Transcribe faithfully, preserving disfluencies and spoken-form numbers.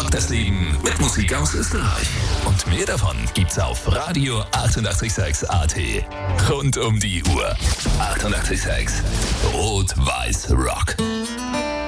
Rock das Leben mit Musik aus Österreich. Und mehr davon gibt's auf Radio achtundachtzig Komma sechs A T. Rund um die Uhr. achtundachtzig Komma sechs Rot-Weiß Rock.